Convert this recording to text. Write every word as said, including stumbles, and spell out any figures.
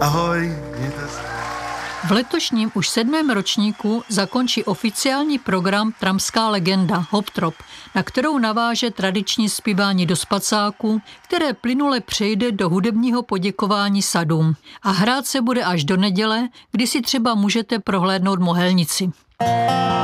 Ahoj, mějte se. V letošním už sedmém ročníku zakončí oficiální program Tramská legenda Hoptrop, na kterou naváže tradiční zpívání do spacáků, které plynule přejde do hudebního poděkování sadům. A hrát se bude až do neděle, kdy si třeba můžete prohlédnout Mohelnici.